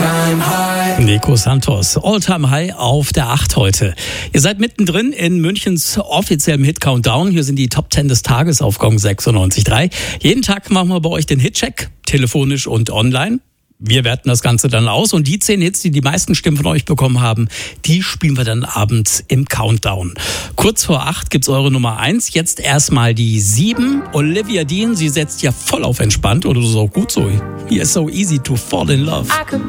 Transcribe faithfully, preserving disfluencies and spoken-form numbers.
Nico Santos, All-Time High auf der acht heute. Ihr seid mittendrin in Münchens offiziellem Hit-Countdown. Hier sind die Top zehn des Tages auf Gong sechsundneunzig Komma drei. Jeden Tag machen wir bei euch den Hitcheck, telefonisch und online. Wir werten das Ganze dann aus und die zehn Hits, die die meisten Stimmen von euch bekommen haben, die spielen wir dann abends im Countdown. Kurz vor acht gibt's eure Nummer eins. Jetzt erstmal die sieben. Olivia Dean, sie setzt ja voll auf entspannt oder so gut so. You're so easy to fall in love.